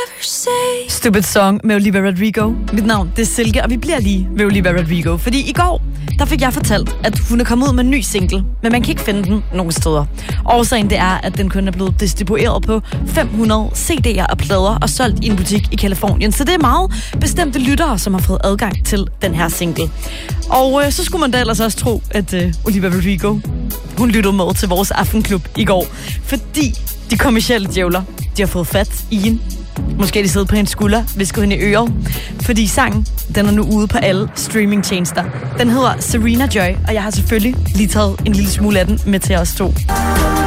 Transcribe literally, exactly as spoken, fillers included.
Stupid Song med Olivia Rodrigo. Mit navn, det er Silke, og vi bliver lige ved Olivia Rodrigo. Fordi i går, der fik jeg fortalt, at hun er kommet ud med en ny single, men man kan ikke finde den nogen steder. Årsagen det er, at den kun er blevet distribueret på fem hundrede C D'er og plader og solgt i en butik i Californien. Så det er meget bestemte lyttere, som har fået adgang til den her single. Og øh, så skulle man da ellers også tro, at øh, Olivia Rodrigo, hun lyttede med til vores aftenklub i går. Fordi de kommercielle djævler, de har fået fat i hende. Måske de sidder på hendes skulder, visker hende i øret. Fordi sangen, den er nu ude på alle streamingtjenester. Den hedder Serena Joy, og jeg har selvfølgelig lige taget en lille smule af den med til os to.